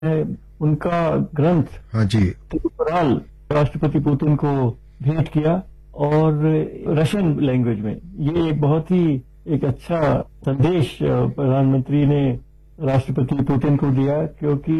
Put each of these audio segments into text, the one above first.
उनका ग्रंथ हाँ जी, तिरुकुराल राष्ट्रपति पुतिन को भेंट किया और रशियन लैंग्वेज में। ये एक बहुत ही एक अच्छा संदेश प्रधानमंत्री ने राष्ट्रपति पुतिन को दिया, क्योंकि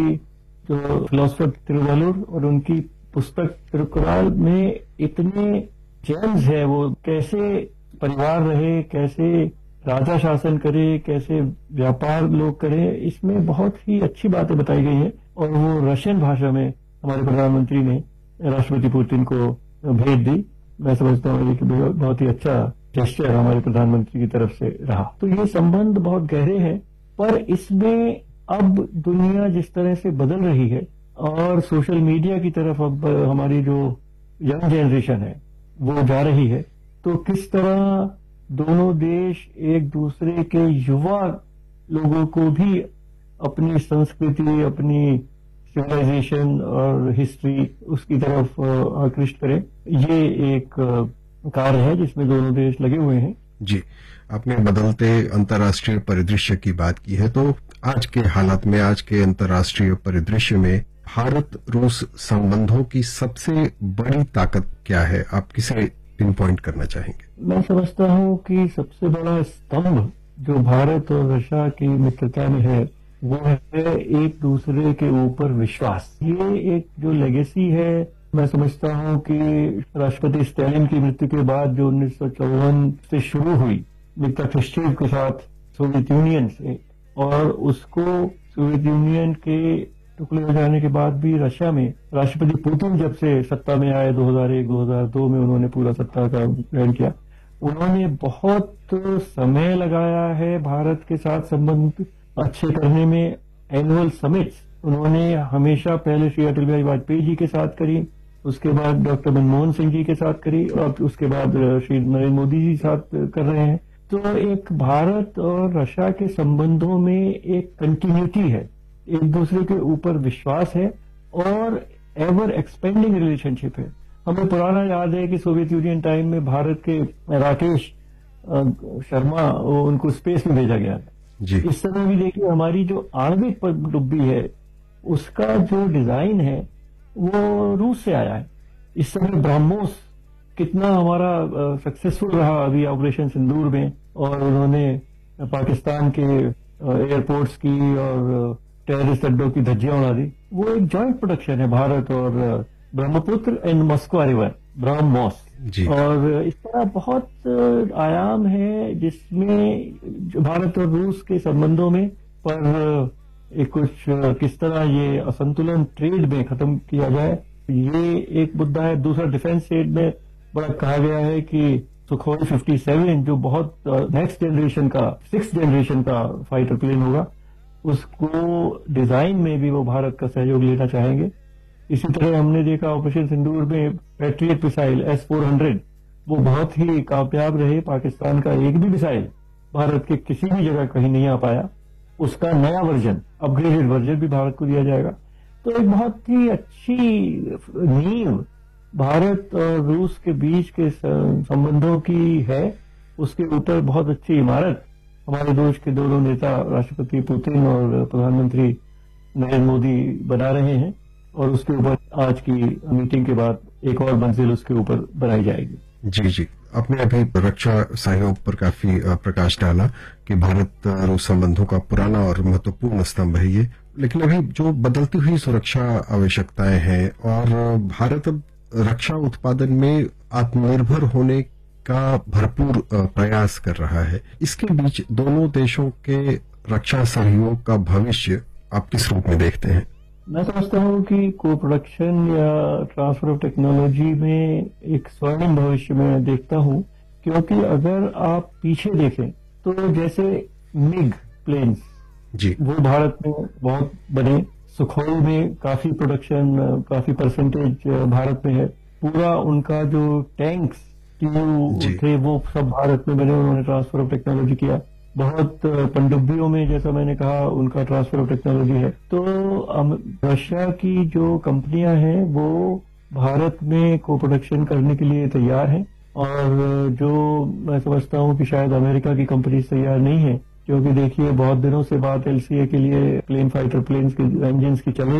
जो फिलोसफर तिरुवल्लुवर और उनकी पुस्तक तिरुकुराल में इतने जेम्स है, वो कैसे परिवार रहे, कैसे राजा शासन करे, कैसे व्यापार लोग करे, इसमें बहुत ही अच्छी बातें बताई गई हैं और वो रशियन भाषा में हमारे प्रधानमंत्री ने राष्ट्रपति पुतिन को भेज दी। मैं समझता हूँ कि बहुत ही अच्छा जेस्चर हमारे प्रधानमंत्री की तरफ से रहा। तो ये संबंध बहुत गहरे हैं, पर इसमें अब दुनिया जिस तरह से बदल रही है और सोशल मीडिया की तरफ अब हमारी जो यंग जनरेशन है वो जा रही है, तो किस तरह दोनों देश एक दूसरे के युवा लोगों को भी अपनी संस्कृति, अपनी सिविलाइजेशन और हिस्ट्री उसकी तरफ आकृष्ट करें। ये एक कार्य है जिसमें दोनों देश लगे हुए हैं। जी, आपने बदलते अंतर्राष्ट्रीय परिदृश्य की बात की है, तो आज के हालात में, आज के अंतर्राष्ट्रीय परिदृश्य में भारत रूस संबंधों की सबसे बड़ी ताकत क्या है? आप किसे पिन पॉइंट करना चाहेंगे? मैं समझता हूँ कि सबसे बड़ा स्तंभ जो भारत और रशिया की मित्रता में है वो है एक दूसरे के ऊपर विश्वास। ये एक जो लेगेसी है, मैं समझता हूँ कि राष्ट्रपति स्टालिन की मृत्यु के बाद जो 1954 से शुरू हुई निकिता ख्रुश्चेव के साथ सोवियत यूनियन से, और उसको सोवियत यूनियन के टुकड़े हो जाने के बाद भी रशिया में राष्ट्रपति पुतिन जब से सत्ता में आए 2001-2002 में उन्होंने पूरा सत्ता का ग्रहण किया, उन्होंने बहुत समय लगाया है भारत के साथ संबंध अच्छे करने में। एनुअल समिट्स उन्होंने हमेशा पहले श्री अटल बिहारी वाजपेयी जी के साथ करी, उसके बाद डॉक्टर मनमोहन सिंह जी के साथ करी और उसके बाद श्री नरेंद्र मोदी जी साथ कर रहे हैं। तो एक भारत और रशिया के संबंधों में एक कंटिन्यूटी है, एक दूसरे के ऊपर विश्वास है और एवर एक्सपेंडिंग रिलेशनशिप है। हमें पुराना याद है कि सोवियत यूनियन टाइम में भारत के राकेश शर्मा उनको स्पेस में भेजा गया था। इस समय भी देखिए हमारी जो आणविक पनडुब्बी है उसका जो डिजाइन है वो रूस से आया है। इस समय ब्रह्मोस कितना हमारा सक्सेसफुल रहा अभी ऑपरेशन सिंदूर में, और उन्होंने पाकिस्तान के एयरपोर्ट्स की और टेररिस्ट अड्डों की धज्जियां उड़ा दी। वो एक जॉइंट प्रोडक्शन है भारत और Brahmaputra and Moscow river, BrahMos. और इस तरह बहुत आयाम है जिसमें भारत और रूस के संबंधों में, पर एक कुछ किस तरह ये असंतुलन ट्रेड में खत्म किया जाए, ये एक मुद्दा है। दूसरा, डिफेंस ट्रेड में बड़ा कहा गया है कि सुखोई 57 जो बहुत नेक्स्ट जनरेशन का 6th जनरेशन का फाइटर प्लेन होगा, उसको डिजाइन में भी वो भारत का सहयोग लेना चाहेंगे। इसी तरह हमने देखा ऑपरेशन सिंदूर में पैट्रियट मिसाइल S-400 वो बहुत ही कामयाब रहे। पाकिस्तान का एक भी मिसाइल भारत के किसी भी जगह कहीं नहीं आ पाया। उसका नया वर्जन, अपग्रेडेड वर्जन भी भारत को दिया जाएगा। तो एक बहुत ही अच्छी नींव भारत और रूस के बीच के संबंधों की है। उसके ऊपर बहुत अच्छी इमारत हमारे देश के दोनों नेता राष्ट्रपति पुतिन और प्रधानमंत्री नरेंद्र मोदी बना रहे हैं, और उसके ऊपर आज की मीटिंग के बाद एक और मंजिल उसके ऊपर बनाई जाएगी। जी, आपने अभी रक्षा सहयोग पर काफी प्रकाश डाला कि भारत रूस संबंधों का पुराना और महत्वपूर्ण स्तंभ है ये, लेकिन अभी जो बदलती हुई सुरक्षा आवश्यकताएं हैं और भारत अब रक्षा उत्पादन में आत्मनिर्भर होने का भरपूर प्रयास कर रहा है, इसके बीच दोनों देशों के रक्षा सहयोग का भविष्य आप किस रूप में देखते हैं? मैं समझता हूँ कि को प्रोडक्शन या ट्रांसफर ऑफ टेक्नोलॉजी में एक स्वर्णिम भविष्य में देखता हूँ, क्योंकि अगर आप पीछे देखें तो जैसे मिग प्लेन्स वो भारत में बहुत बने, सुखोई में काफी प्रोडक्शन, काफी परसेंटेज भारत में है। पूरा उनका जो टैंक्स थे वो सब भारत में बने, उन्होंने ट्रांसफर ऑफ टेक्नोलॉजी किया। बहुत पनडुब्बियों में जैसा मैंने कहा उनका ट्रांसफर ऑफ टेक्नोलॉजी है। तो रशिया की जो कंपनियां हैं वो भारत में को प्रोडक्शन करने के लिए तैयार हैं, और जो मैं समझता हूं कि शायद अमेरिका की कंपनीज तैयार नहीं है, क्योंकि देखिए बहुत दिनों से बात एलसीए के लिए प्लेन फाइटर प्लेन्स के इंजन की चल